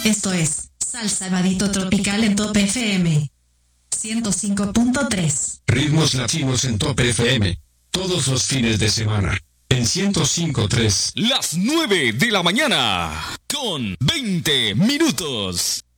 Esto es Salsa Vadito Tropical en Top FM 105.3. Ritmos latinos en Top FM. Todos los fines de semana. En 105.3. Las 9 de la mañana. Con 20 minutos.